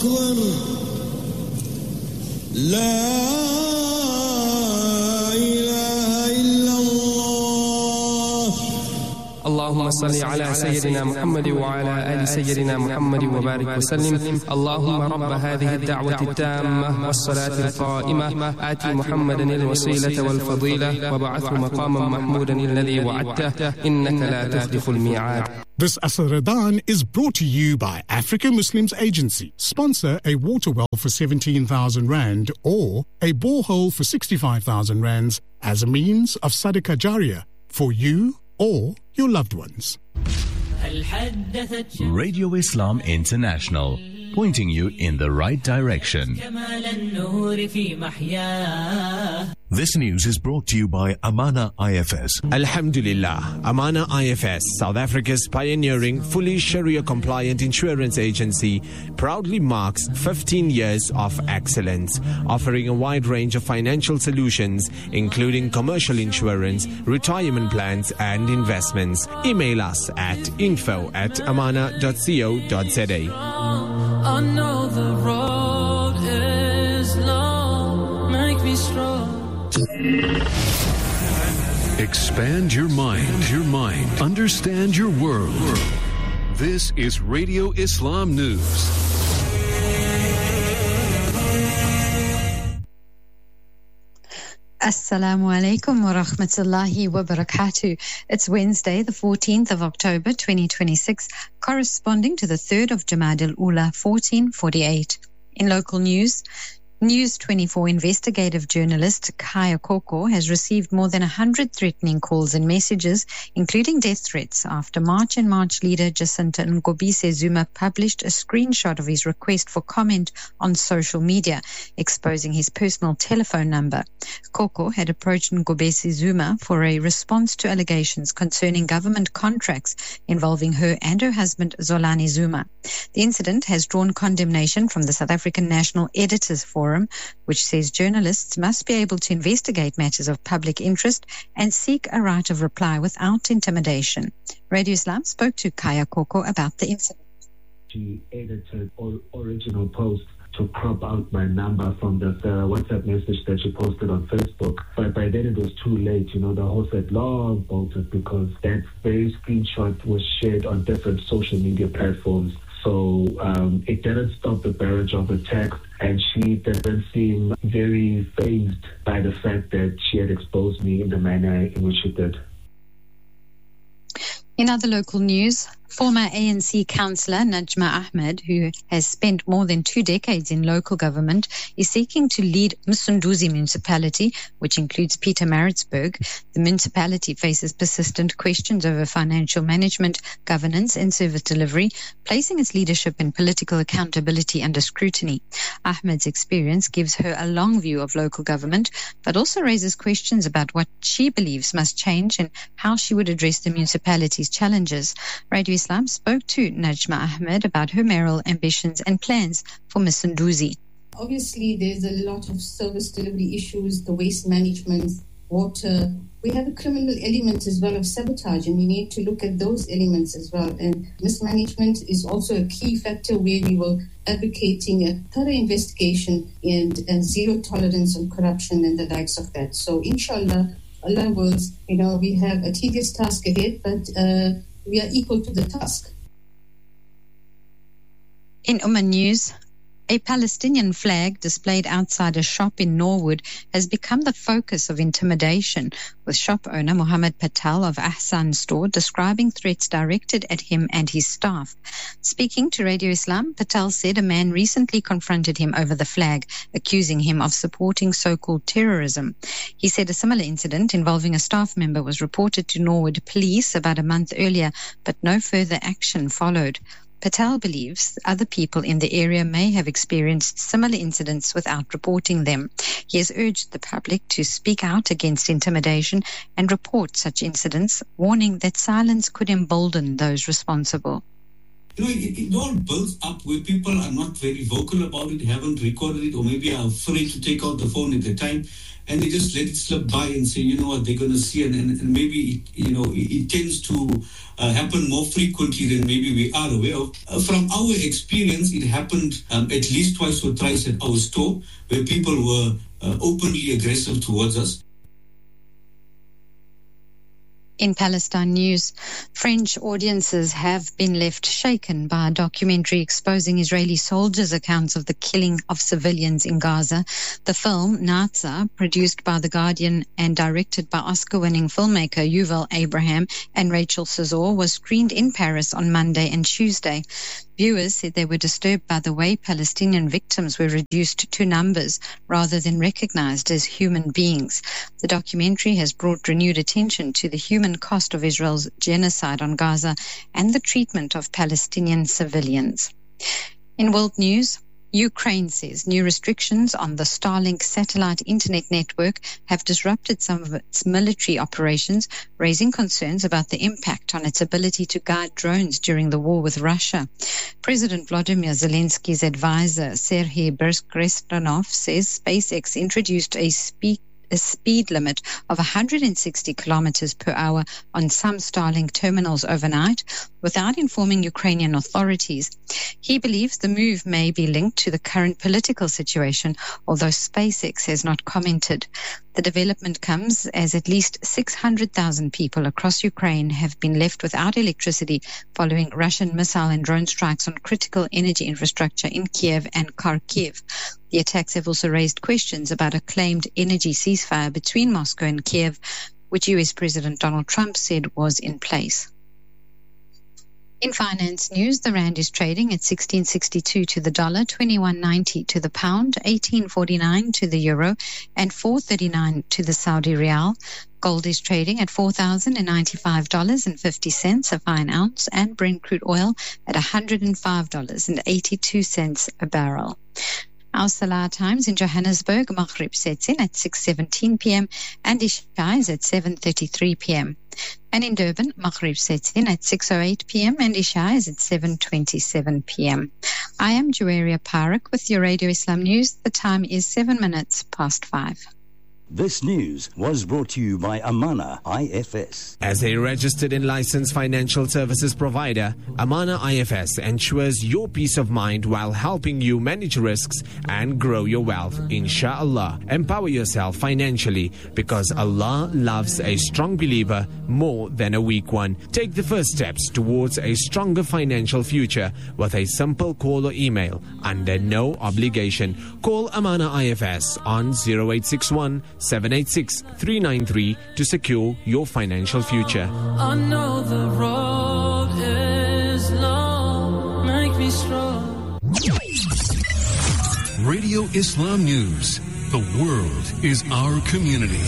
أكبر لا إله إلا الله. اللهم صل على سيدنا محمد وعلى آل سيدنا محمد وبارك وسلم. اللهم رب هذه الدعوة التامة والصلاة القائمة آت محمدا الوسيلة والفضيلة وبعثه مقاما محمودا الذي وعدته إنك لا تخلف الميعاد. This Asr Ramadan is brought to you by Africa Muslims Agency. Sponsor a water well for 17,000 rand or a borehole for 65,000 rands as a means of Sadaqah Jariyah for you or your loved ones. Radio Islam International, pointing you in the right direction. This news is brought to you by Amana IFS. Alhamdulillah, Amana IFS, South Africa's pioneering, fully Sharia-compliant insurance agency, proudly marks 15 years of excellence, offering a wide range of financial solutions, including commercial insurance, retirement plans, and investments. Email us at info@amana.co.za. I know the road is long, make me strong. Expand your mind, understand your world. This is Radio Islam News. Assalamu alaikum wa rahmatullahi wa barakatuh. It's Wednesday, the 14th of October, 2026, corresponding to the 3rd of Jamad al-Ula, 1448. In local news, News 24 investigative journalist Kaya Koko has received more than 100 threatening calls and messages, including death threats, after March and March leader Jacinta Ngobise Zuma published a screenshot of his request for comment on social media, exposing his personal telephone number. Koko had approached Ngobise Zuma for a response to allegations concerning government contracts involving her and her husband Zolani Zuma. The incident has drawn condemnation from the South African National Editors Forum, which says journalists must be able to investigate matters of public interest and seek a right of reply without intimidation. Radio Islam spoke to Kaya Koko about the incident. She edited original post to crop out my number from the WhatsApp message that she posted on Facebook. But by then it was too late. The whole had long bolted because that very screenshot was shared on different social media platforms. So it didn't stop the barrage of attacks, and she didn't seem very fazed by the fact that she had exposed me in the manner in which she did. In other local news, former ANC councillor Najma Ahmed, who has spent more than 2 decades in local government, is seeking to lead Msunduzi municipality, which includes Pietermaritzburg. The municipality faces persistent questions over financial management, governance and service delivery, placing its leadership and political accountability under scrutiny. Ahmed's experience gives her a long view of local government, but also raises questions about what she believes must change and how she would address the municipality's challenges. Radio Islam spoke to Najma Ahmed about her mayoral ambitions and plans for Msunduzi. Obviously, there's a lot of service delivery issues, the waste management, water. We have a criminal element as well of sabotage, and we need to look at those elements as well. And mismanagement is also a key factor where we will advocating a thorough investigation and zero tolerance on corruption and the likes of that. So, inshallah, Allah wills, we have a tedious task ahead, but we are equal to the task. In Oman news, a Palestinian flag displayed outside a shop in Norwood has become the focus of intimidation, with shop owner Mohammed Patel of Ahsan store describing threats directed at him and his staff. Speaking to Radio Islam, Patel said a man recently confronted him over the flag, accusing him of supporting so-called terrorism. He said a similar incident involving a staff member was reported to Norwood police about a month earlier, but no further action followed. Patel believes other people in the area may have experienced similar incidents without reporting them. He has urged the public to speak out against intimidation and report such incidents, warning that silence could embolden those responsible. it all builds up where people are not very vocal about it, haven't recorded it, or maybe are afraid to take out the phone at the time, and they just let it slip by and say, you know what, they're going to see, and maybe, it tends to happen more frequently than maybe we are aware of. From our experience, it happened at least twice or thrice at our store, where people were openly aggressive towards us. In Palestine news, French audiences have been left shaken by a documentary exposing Israeli soldiers' accounts of the killing of civilians in Gaza. The film, Naza, produced by The Guardian and directed by Oscar-winning filmmaker Yuval Abraham and Rachel Cesar, was screened in Paris on Monday and Tuesday. Viewers said they were disturbed by the way Palestinian victims were reduced to numbers rather than recognized as human beings. The documentary has brought renewed attention to the human cost of Israel's genocide on Gaza and the treatment of Palestinian civilians. In world news, Ukraine says new restrictions on the Starlink satellite internet network have disrupted some of its military operations, raising concerns about the impact on its ability to guide drones during the war with Russia. President Volodymyr Zelensky's advisor, Serhiy Berskrestonov, says SpaceX introduced a speed limit of 160 kilometers per hour on some Starlink terminals overnight without informing Ukrainian authorities. He believes the move may be linked to the current political situation, although SpaceX has not commented. The development comes as at least 600,000 people across Ukraine have been left without electricity following Russian missile and drone strikes on critical energy infrastructure in Kiev and Kharkiv. The attacks have also raised questions about a claimed energy ceasefire between Moscow and Kiev, which US President Donald Trump said was in place. In finance news, the rand is trading at 16.62 to the dollar, 21.90 to the pound, 18.49 to the euro, and 4.39 to the Saudi rial. Gold is trading at $4,095.50 a fine ounce, and Brent crude oil at $105.82 a barrel. Our Salah times in Johannesburg, Maghrib sets in at 6:17 p.m. and Isha is at 7:33 p.m. And in Durban, Maghrib sets in at 6:08 p.m. and Isha is at 7:27 p.m. I am Juwaria Parak with your Radio Islam News. The time is 7 minutes past 5. This news was brought to you by Amana IFS. As a registered and licensed financial services provider, Amana IFS ensures your peace of mind while helping you manage risks and grow your wealth. Inshallah, empower yourself financially because Allah loves a strong believer more than a weak one. Take the first steps towards a stronger financial future with a simple call or email under no obligation. Call Amana IFS on 0861 786 393 to secure your financial future. I know the road is long, make me strong. Radio Islam News. The world is our community.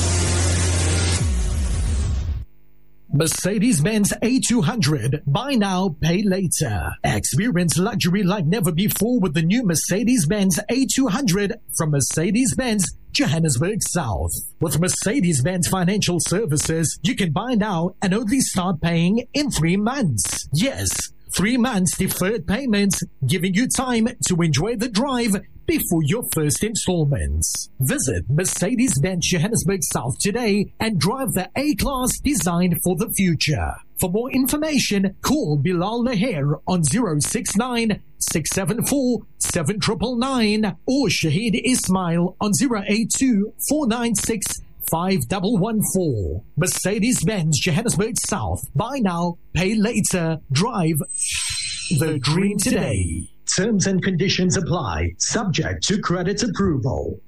Mercedes-Benz A200. Buy now, pay later. Experience luxury like never before with the new Mercedes-Benz A200 from Mercedes-Benz Johannesburg South. With Mercedes-Benz Financial Services, you can buy now and only start paying in 3 months. Yes, 3 months deferred payments, giving you time to enjoy the drive before your first installments. Visit Mercedes-Benz Johannesburg South today and drive the A-Class designed for the future. For more information, call Bilal Laher on 069 674 7999 or Shahid Ismail on 082 496 5114. Mercedes-Benz Johannesburg South. Buy now, pay later, drive the dream today. Terms and conditions apply, subject to credit approval.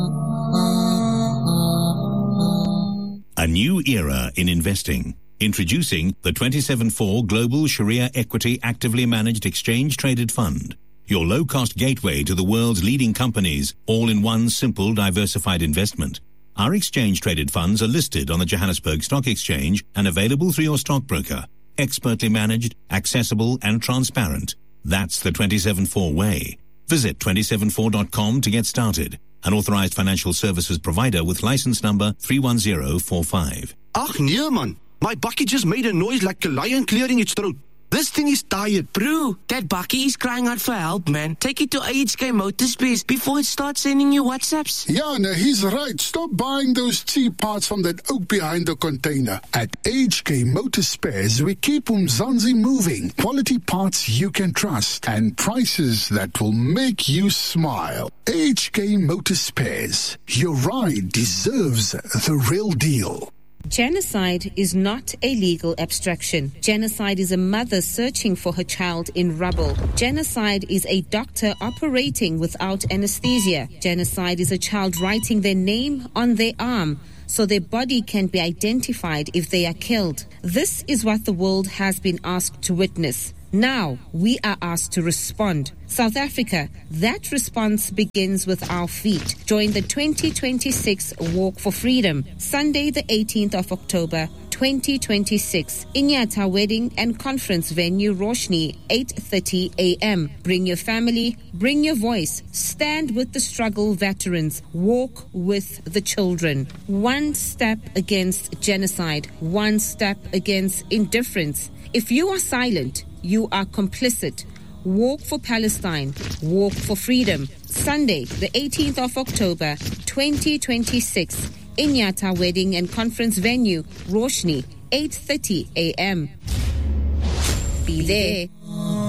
A new era in investing. Introducing the 27/4 Global Sharia Equity Actively Managed Exchange Traded Fund. Your low-cost gateway to the world's leading companies, all in one simple diversified investment. Our exchange-traded funds are listed on the Johannesburg Stock Exchange and available through your stockbroker. Expertly managed, accessible and transparent. That's the 27/4 way. Visit 274.com to get started. An authorized financial services provider with license number 31045. Ach nee man, my bucket just made a noise like a lion clearing its throat. This thing is tired. Bro, that Bucky is crying out for help, man. Take it to AHK Motorspares before it starts sending you WhatsApps. Yeah, no, he's right. Stop buying those cheap parts from that oak behind the container. At AHK Motorspares, we keep Umzansi moving. Quality parts you can trust and prices that will make you smile. AHK Motorspares. Your ride deserves the real deal. Genocide is not a legal abstraction. Genocide is a mother searching for her child in rubble. Genocide is a doctor operating without anesthesia. Genocide is a child writing their name on their arm so their body can be identified if they are killed. This is what the world has been asked to witness. Now, we are asked to respond. South Africa, that response begins with our feet. Join the 2026 Walk for Freedom, Sunday the 18th of October, 2026, Inyata Wedding and Conference Venue, Roshni, 8:30 a.m. Bring your family, bring your voice, stand with the struggle veterans, walk with the children. One step against genocide, one step against indifference. If you are silent, you are complicit. Walk for Palestine. Walk for freedom. Sunday, the 18th of October, 2026. Inyata Wedding and Conference Venue, Roshni, 8:30 a.m. Be there.